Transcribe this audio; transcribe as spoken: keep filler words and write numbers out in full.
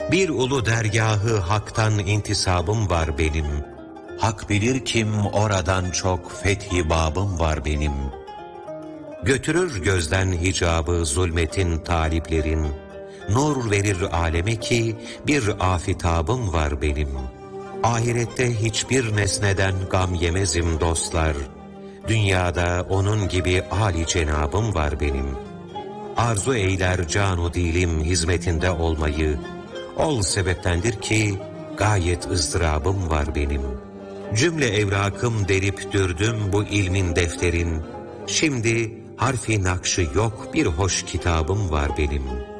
Bir ulu dergahı haktan intisabım var benim. Hak bilir kim oradan çok fethi babım var benim. Götürür gözden hicabı zulmetin taliplerin. Nur verir aleme ki bir afitabım var benim. Ahirette hiçbir nesneden gam yemezim dostlar. Dünyada onun gibi âli cenabım var benim. Arzu eyler canu dilim hizmetinde olmayı. Ol sebeptendir ki gayet ızdırabım var benim. Cümle evrakım derip dürdüm bu ilmin defterin. Şimdi harfi nakşı yok bir hoş kitabım var benim.